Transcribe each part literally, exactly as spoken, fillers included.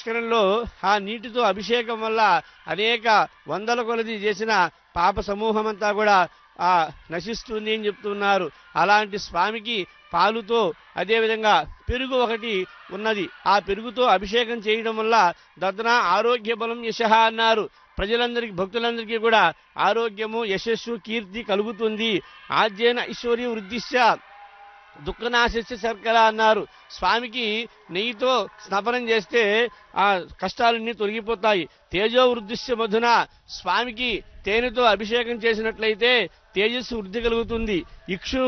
పుష్కరంలో ఆ నీటితో అభిషేకం వల్ల అనేక వందల కొలది చేసిన పాప సమూహం అంతా కూడా ఆ నశిస్తుంది అని చెప్తున్నారు. అలాంటి స్వామికి పాలుతో అదేవిధంగా పెరుగు ఒకటి ఉన్నది. ఆ పెరుగుతో అభిషేకం చేయడం వల్ల దద్న ఆరోగ్య బలం యశః అన్నారు. ప్రజలందరికీ భక్తులందరికీ కూడా ఆరోగ్యము యశస్సు కీర్తి కలుగుతుంది. ఆద్యేన ఐశ్వర్య వృద్ధిశ్చ దుఃఖనాశస్య శర్కర అన్నారు. స్వామికి నెయ్యితో స్నపనం చేస్తే ఆ కష్టాలన్నీ తొలగిపోతాయి. తేజో వృద్ధిశ్చ మధున స్వామికి తేనెతో అభిషేకం చేసినట్లయితే తేజస్సు వృద్ధి కలుగుతుంది. ఇక్షు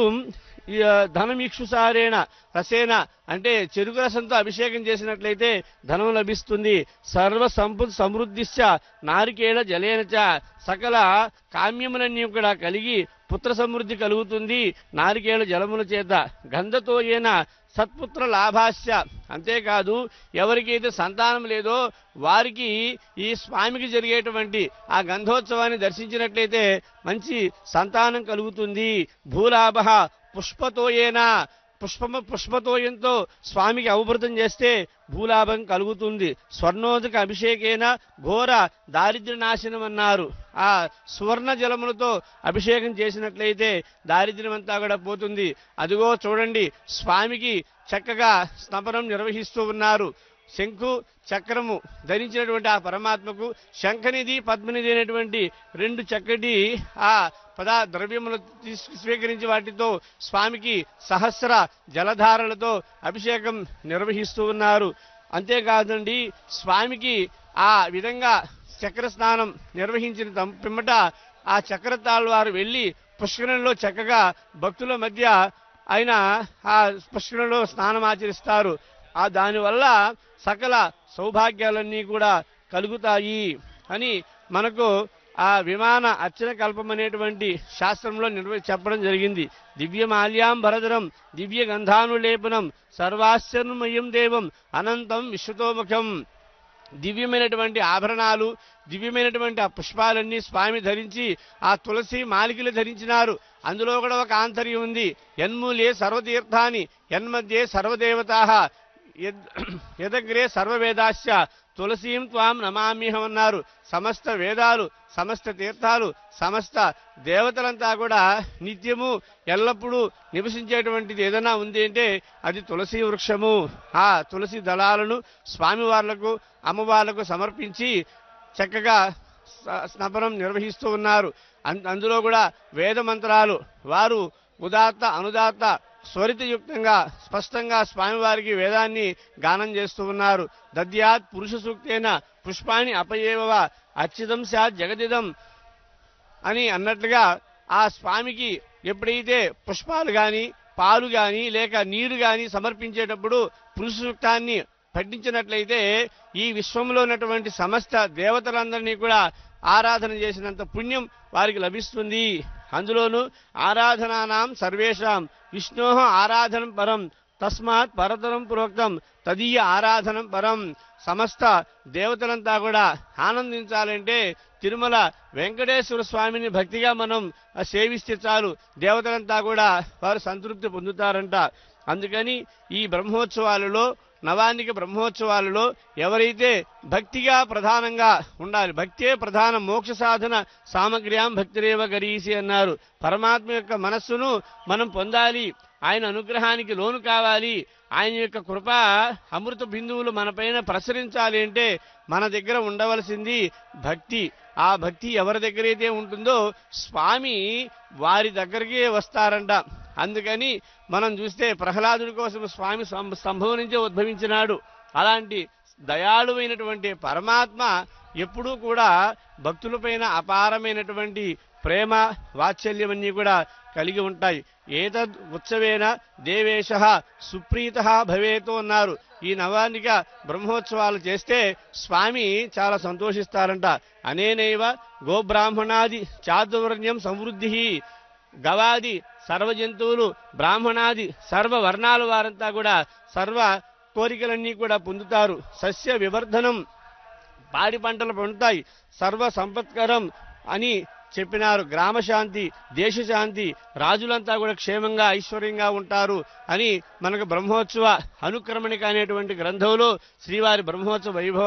ధనం ఇక్షుసారేణ రసేన అంటే చెరుకు రసంతో అభిషేకం చేసినట్లయితే ధనం లభిస్తుంది. సర్వ సంపద సమృద్ధిశ్చ నారికేళ జలేనచ సకల కామ్యములన్నీ కూడా కలిగి పుత్ర సమృద్ధి కలుగుతుంది నారికేళ జలముల చేత. గంధతో ఏన సత్పుత్ర లాభాస్య అంతేకాదు ఎవరికైతే సంతానం లేదో వారికి ఈ స్వామికి జరిగేటువంటి ఆ గంధోత్సవాన్ని దర్శించినట్లయితే మంచి సంతానం కలుగుతుంది. భూలాభ పుష్పతోయేన పుష్పమ పుష్పతోయంతో స్వామికి అవభృతం చేస్తే భూలాభం కలుగుతుంది. స్వర్ణోదక అభిషేకేన ఘోర దారిద్ర్య నాశనం అన్నారు. ఆ సువర్ణ జలములతో అభిషేకం చేసినట్లయితే దారిద్ర్యం అంతా కూడా పోతుంది. అదిగో చూడండి స్వామికి చక్కగా స్నపనం నిర్వహిస్తూ ఉన్నారు. శంఖు చక్రము ధరించినటువంటి ఆ పరమాత్మకు శంఖనిధి పద్మనిధి అనేటువంటి రెండు చక్కటి ఆ పదా ద్రవ్యములు తీసుకు స్వీకరించి వాటితో స్వామికి సహస్ర జలధారలతో అభిషేకం నిర్వహిస్తూ ఉన్నారు. అంతేకాదండి స్వామికి ఆ విధంగా చక్ర స్నానం నిర్వహించిన పిమ్మట ఆ చక్రతాళ్ వారు వెళ్ళి పుష్కరంలో చక్కగా భక్తుల మధ్య ఆయన ఆ పుష్కరంలో స్నానం ఆచరిస్తారు. ఆ దానివల్ల సకల సౌభాగ్యాలన్నీ కూడా కలుగుతాయి అని మనకు ఆ విమాన అర్చన కల్పం అనేటువంటి శాస్త్రంలో నిర్వ చెప్పడం జరిగింది. దివ్య మాల్యాంబరధరం దివ్య గంధానులేపనం సర్వాశ్చర్యమయం దేవం అనంతం విశ్వతోముఖం. దివ్యమైనటువంటి ఆభరణాలు దివ్యమైనటువంటి ఆ పుష్పాలన్నీ స్వామి ధరించి ఆ తులసి మాలికలు ధరించినారు. అందులో కూడా ఒక ఆంతర్యం ఉంది. యన్మూలే సర్వతీర్థాని యన్మధ్యే సర్వదేవతాః యదగ్రే సర్వవేదాశ్చ తులసీం త్వాం నమామ్యహం అన్నారు. సమస్త వేదాలు సమస్త తీర్థాలు సమస్త దేవతలంతా కూడా నిత్యము ఎల్లప్పుడూ నివసించేటువంటిది ఏదైనా ఉంది అంటే అది తులసి వృక్షము. ఆ తులసి దళాలను స్వామివార్లకు అమ్మవార్లకు సమర్పించి చక్కగా స్నపనం నిర్వహిస్తూ ఉన్నారు. అందులో కూడా వేద మంత్రాలు వారు ఉదాత్త అనుదాత్త స్వరితయుక్తంగా స్పష్టంగా స్వామివారికి వేదాన్ని గానం చేస్తూ ఉన్నారు. దద్యాత్ పురుష సూక్తేన పుష్పాన్ని అపయేవ అర్చితం స్యాత్ జగదిదం అని అన్నట్లుగా ఆ స్వామికి ఎప్పుడైతే పుష్పాలు గాని పాలు గాని లేక నీరు గాని సమర్పించేటప్పుడు పురుష సూక్తాన్ని పఠించినట్లయితే ఈ విశ్వంలో ఉన్నటువంటి సమస్త దేవతలందరినీ కూడా ఆరాధన చేసినంత పుణ్యం వారికి లభిస్తుంది. అందులోనూ ఆరాధనానాం సర్వేషాం విష్ణో ఆరాధనం పరం తస్మాత్ పరతరం ప్రోక్తం తదీయ ఆరాధనం పరం. సమస్త దేవతలంతా కూడా ఆనందించాలంటే తిరుమల వెంకటేశ్వర స్వామిని భక్తిగా మనం సేవిస్తే చాలు దేవతలంతా కూడా వారు సంతృప్తి పొందుతారంట. అందుకని ఈ బ్రహ్మోత్సవాలలో నవాన్నిక బ్రహ్మోత్సవాలలో ఎవరైతే భక్తిగా ప్రధానంగా ఉండాలి, భక్తే ప్రధాన మోక్ష సాధన సామగ్ర్యాం భక్తిరేవ గరీసి అన్నారు. పరమాత్మ యొక్క మనస్సును మనం పొందాలి, ఆయన అనుగ్రహానికి లోను కావాలి, ఆయన యొక్క కృప అమృత బిందువులు మన పైన ప్రసరించాలి అంటే మన దగ్గర ఉండవలసింది భక్తి. ఆ భక్తి ఎవరి దగ్గరైతే ఉంటుందో స్వామి వారి దగ్గరికే వస్తారంట. అందుకని మనం చూస్తే ప్రహ్లాదుడి కోసం స్వామి సంభవం నుంచే ఉద్భవించినాడు. అలాంటి దయాళువైనటువంటి పరమాత్మ ఎప్పుడూ కూడా భక్తులపైన అపారమైనటువంటి ప్రేమ వాత్సల్యమన్నీ కూడా కలిగి ఉంటాయి. ఏతద్ ఉత్సవేన దేవేశ సుప్రీత భవేతో అన్నారు. ఈ నవాన్నిక బ్రహ్మోత్సవాలు చేస్తే స్వామి చాలా సంతోషిస్తారంట. అనేనైవ గోబ్రాహ్మణాది చాతుర్వర్ణ్యం సమృద్ధి. గవాది సర్వ జంతువులు బ్రాహ్మణాది సర్వ వర్ణాల వారంతా కూడా సర్వ కోరికలన్నీ కూడా పొందుతారు. సస్య వివర్ధనం పాడి పంటలు పొందుతాయి. సర్వ సంపత్కరం అని చెప్పినారు. గ్రామశాంతి దేశశాంతి రాజులంతా కూడా క్షేమంగా ఐశ్వర్యంగా ఉంటారు అని మనకు బ్రహ్మోత్సవ అనుక్రమణిక అనేటువంటి గ్రంథంలో శ్రీవారి బ్రహ్మోత్సవ వైభవం